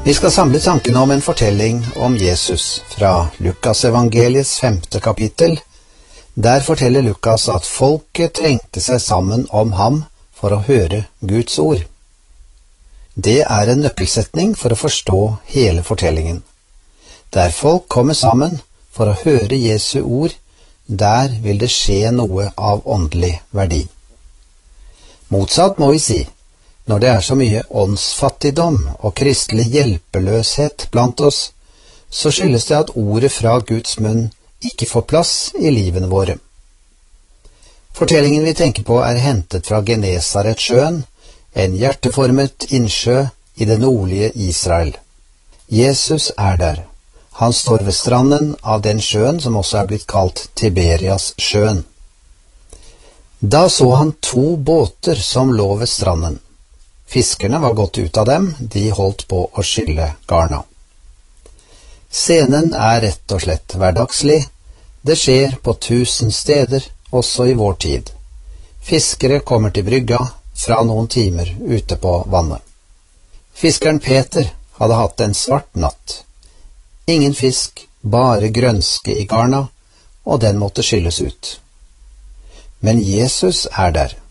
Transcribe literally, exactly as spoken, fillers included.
Vi skal samle tankene om en fortelling om Jesus fra Lukas evangeliets femte kapittel. Der forteller Lukas at folket trengte seg sammen om ham for å høre Guds ord. Det er en nøkkelsetning for å forstå hele fortellingen. Der folk kommer sammen for å høre Jesu ord, der vil det skje noe av åndelig verdi. Motsatt må vi si, når det er så mye åndsfattigdom og kristelig hjelpeløshet blant oss, så skyldes det at ordet fra Guds munn ikke får plass i livene våre. Fortellingen vi tenker på er hentet fra Genesaretsjøen, en hjerteformet innsjø i det nordlige Israel. Jesus er der. Han står ved stranden av den sjøen som også er blitt kalt Tiberias-sjøen. Da så han to båter som lå ved stranden. Fiskerne var gått ut av dem, de holdt på å skylle garna. Scenen er rett og slett hverdagslig. Det skjer på tusen steder, også i vår tid. Fiskere kommer til brygga fra noen timer ute på vannet. Fiskeren Peter hadde hatt en svart natt. Ingen fisk, bare grønske i garna, og den måtte skylles ut. Men Jesus er der.